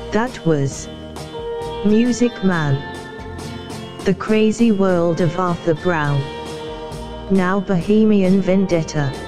That was Music Man. The Crazy World of Arthur Brown. Now Bohemian Vendetta.